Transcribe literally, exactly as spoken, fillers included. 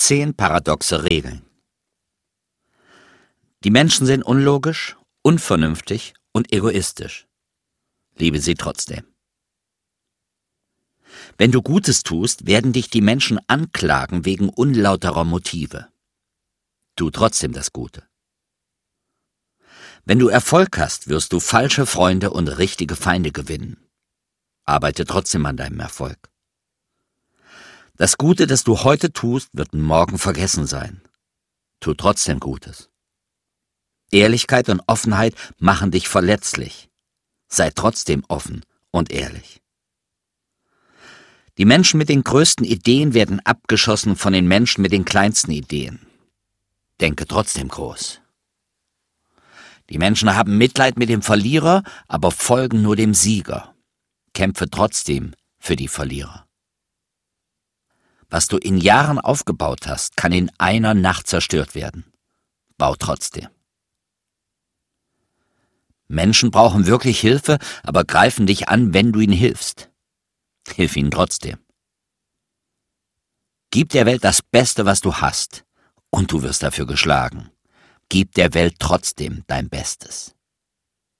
Zehn paradoxe Regeln. Die Menschen sind unlogisch, unvernünftig und egoistisch. Liebe sie trotzdem. Wenn du Gutes tust, werden dich die Menschen anklagen wegen unlauterer Motive. Tu trotzdem das Gute. Wenn du Erfolg hast, wirst du falsche Freunde und richtige Feinde gewinnen. Arbeite trotzdem an deinem Erfolg. Das Gute, das du heute tust, wird morgen vergessen sein. Tu trotzdem Gutes. Ehrlichkeit und Offenheit machen dich verletzlich. Sei trotzdem offen und ehrlich. Die Menschen mit den größten Ideen werden abgeschossen von den Menschen mit den kleinsten Ideen. Denke trotzdem groß. Die Menschen haben Mitleid mit dem Verlierer, aber folgen nur dem Sieger. Kämpfe trotzdem für die Verlierer. Was du in Jahren aufgebaut hast, kann in einer Nacht zerstört werden. Bau trotzdem. Menschen brauchen wirklich Hilfe, aber greifen dich an, wenn du ihnen hilfst. Hilf ihnen trotzdem. Gib der Welt das Beste, was du hast, und du wirst dafür geschlagen. Gib der Welt trotzdem dein Bestes.